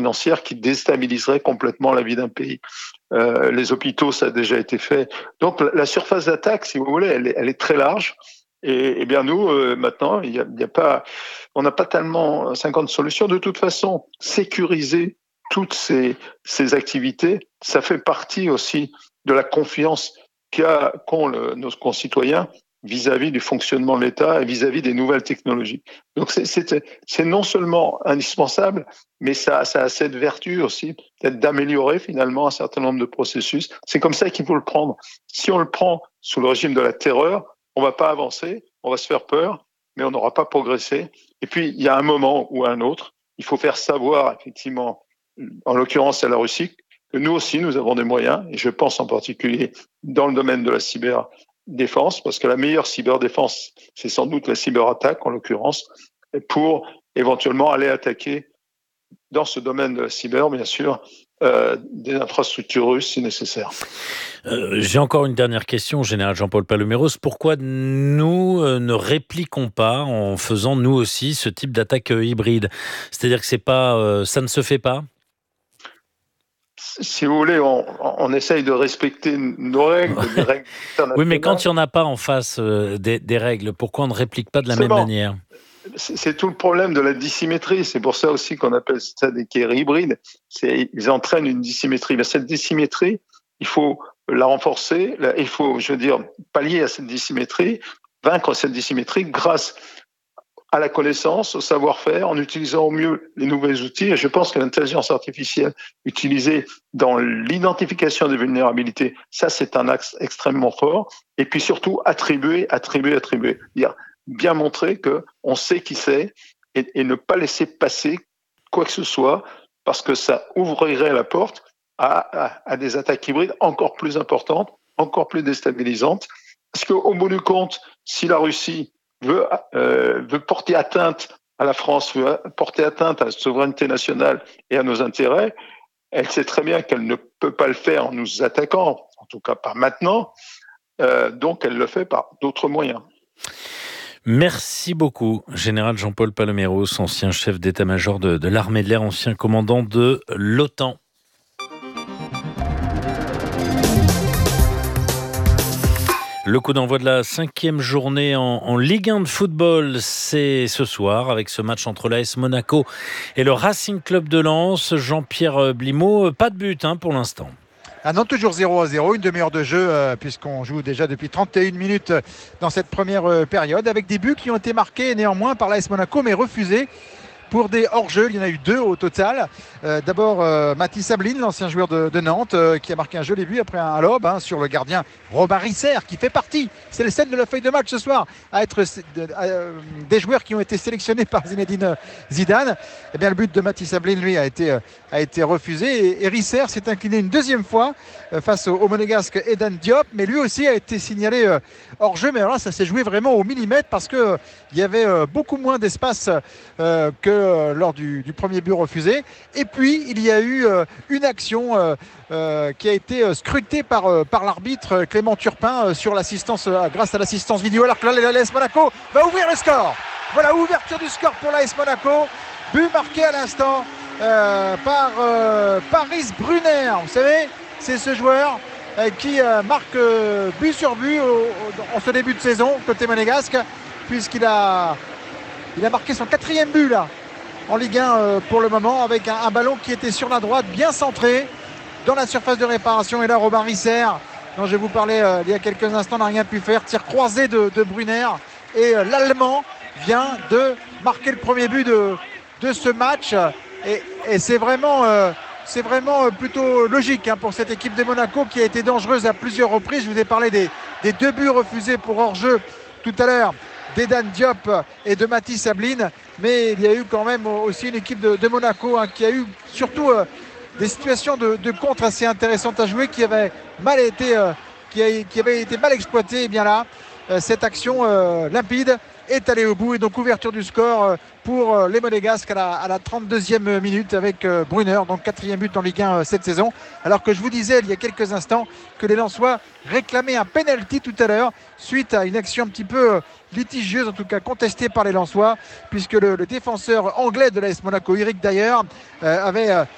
financière qui déstabiliserait complètement la vie d'un pays. Les hôpitaux, ça a déjà été fait. Donc la surface d'attaque, si vous voulez, elle est très large. Et bien nous, maintenant, il y a pas, on n'a pas tellement 50 solutions. De toute façon, sécuriser toutes ces activités, ça fait partie aussi de la confiance qu'ont nos concitoyens vis-à-vis du fonctionnement de l'État et vis-à-vis des nouvelles technologies. Donc c'est non seulement indispensable, mais ça a cette vertu aussi, peut-être d'améliorer finalement un certain nombre de processus. C'est comme ça qu'il faut le prendre. Si on le prend sous le régime de la terreur, on va pas avancer, on va se faire peur, mais on n'aura pas progressé. Et puis, il y a un moment ou un autre, il faut faire savoir, effectivement, en l'occurrence à la Russie, que nous aussi, nous avons des moyens, et je pense en particulier dans le domaine de la cyberdéfense, parce que la meilleure cyberdéfense, c'est sans doute la cyberattaque, en l'occurrence, pour éventuellement aller attaquer dans ce domaine de la cyber, bien sûr, des infrastructures russes si nécessaire. J'ai encore une dernière question, général Jean-Paul Paloméros. Pourquoi nous ne répliquons pas en faisant nous aussi ce type d'attaque hybride ? C'est-à-dire que c'est pas, ça ne se fait pas ? Si vous voulez, on essaye de respecter nos règles, des règles internationales. Oui, mais quand il n'y en a pas en face des règles, pourquoi on ne réplique pas de la même manière ? C'est tout le problème de la dissymétrie. C'est pour ça aussi qu'on appelle ça des guerres hybrides. Ils entraînent une dissymétrie. Mais cette dissymétrie, il faut la renforcer. Il faut, pallier à cette dissymétrie, vaincre cette dissymétrie grâce à la connaissance, au savoir-faire, en utilisant au mieux les nouveaux outils. Et je pense que l'intelligence artificielle utilisée dans l'identification des vulnérabilités, ça, c'est un axe extrêmement fort. Et puis surtout, attribuer. Dire, bien montrer qu'on sait qui c'est et ne pas laisser passer quoi que ce soit parce que ça ouvrirait la porte à des attaques hybrides encore plus importantes, encore plus déstabilisantes. Parce qu'au bout du compte, si la Russie veut porter atteinte à la France, veut porter atteinte à la souveraineté nationale et à nos intérêts, elle sait très bien qu'elle ne peut pas le faire en nous attaquant, en tout cas pas maintenant, donc elle le fait par d'autres moyens. Merci beaucoup, général Jean-Paul Paloméros, ancien chef d'état-major de l'armée de l'air, ancien commandant de l'OTAN. Le coup d'envoi de la 5e journée en Ligue 1 de football, c'est ce soir avec ce match entre l'AS Monaco et le Racing Club de Lens. Jean-Pierre Blimaud, pas de but pour l'instant. Ah non, toujours 0-0, une demi-heure de jeu puisqu'on joue déjà depuis 31 minutes dans cette première période avec des buts qui ont été marqués néanmoins par l'AS Monaco mais refusés pour des hors-jeux. Il y en a eu 2 au total. D'abord Mathis Sabline, l'ancien joueur de Nantes, qui a marqué un joli but après un lob sur le gardien Robin Risser, qui fait partie, c'est le scène de la feuille de match ce soir, à être des joueurs qui ont été sélectionnés par Zinedine Zidane. Eh bien, le but de Mathis Sabline, lui, a été refusé et Risser s'est incliné une deuxième fois face au monégasque Edan Diop, mais lui aussi a été signalé hors-jeu. Mais alors là, ça s'est joué vraiment au millimètre parce qu'il y avait beaucoup moins d'espace que lors du premier but refusé. Et puis il y a eu une action qui a été scrutée par l'arbitre Clément Turpin sur l'assistance, grâce à l'assistance vidéo, alors que là l'AS Monaco va ouvrir le score. Voilà, ouverture du score pour l'AS Monaco, but marqué à l'instant par Paris Brunner. Vous savez, c'est ce joueur qui marque but sur but en ce début de saison côté monégasque, puisqu'il a marqué son 4e but là en Ligue 1 pour le moment, avec un ballon qui était sur la droite, bien centré dans la surface de réparation. Et là, Robin Risser, dont je vous parlais il y a quelques instants, n'a rien pu faire. Tir croisé de Brunner. Et l'Allemand vient de marquer le premier but de ce match. Et c'est vraiment plutôt logique pour cette équipe de Monaco qui a été dangereuse à plusieurs reprises. Je vous ai parlé des 2 buts refusés pour hors-jeu tout à l'heure, d'Edan Diop et de Mathis Sabline, mais il y a eu quand même aussi une équipe de Monaco qui a eu surtout des situations de contre assez intéressantes à jouer, qui avaient été mal exploitées. Et bien là, cette action limpide est allée au bout, et donc ouverture du score pour les Monégasques à la 32e minute avec Brunner, donc 4e but en Ligue 1 cette saison, alors que je vous disais il y a quelques instants que les Lensois réclamaient un penalty tout à l'heure suite à une action un petit peu litigieuse, en tout cas contestée par les Lensois, puisque le défenseur anglais de l'AS Monaco, Eric Dyer, avait